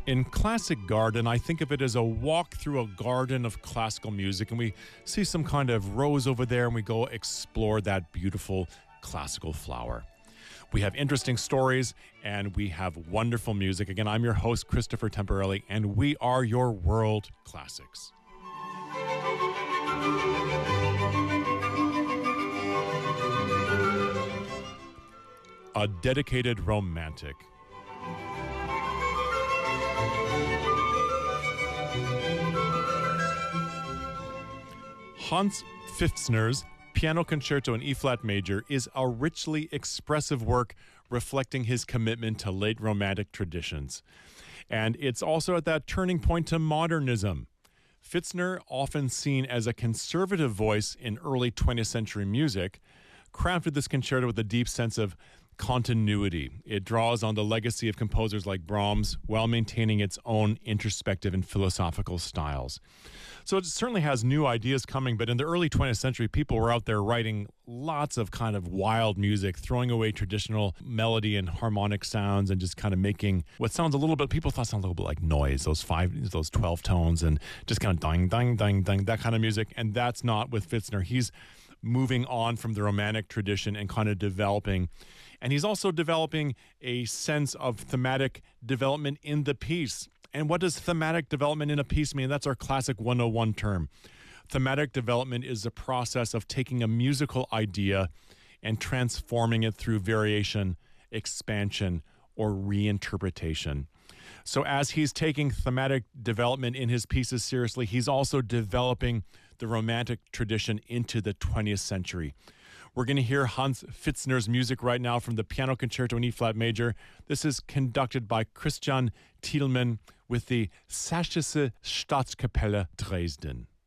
In Classic Garden, I think of it as a walk through a garden of classical music, and we see some kind of rose over there, and we go explore that beautiful classical flower. We have interesting stories, and we have wonderful music. Again, I'm your host, Christopher Temporelli, and we are your World Classics. A dedicated romantic. Hans Pfitzner's Piano Concerto in E-flat major is a richly expressive work reflecting his commitment to late Romantic traditions. And it's also at that turning point to modernism. Pfitzner, often seen as a conservative voice in early 20th century music, crafted this concerto with a deep sense of continuity. It draws on the legacy of composers like Brahms while maintaining its own introspective and philosophical styles. So it certainly has new ideas coming, but in the early 20th century, people were out there writing lots of kind of wild music, throwing away traditional melody and harmonic sounds and just kind of making what sounds a little bit, people thought sounded a little bit like noise, those 12 tones and just kind of ding, ding, ding, ding, that kind of music. And that's not with Pfitzner. He's moving on from the Romantic tradition and kind of developing. And he's also developing a sense of thematic development in the piece. And what does thematic development in a piece mean? That's our classic 101 term. Thematic development is the process of taking a musical idea and transforming it through variation, expansion, or reinterpretation. So as he's taking thematic development in his pieces seriously, he's also developing the Romantic tradition into the 20th century. We're going to hear Hans Pfitzner's music right now from the Piano Concerto in E-flat major. This is conducted by Christian Thielmann with the Sächsische Staatskapelle Dresden.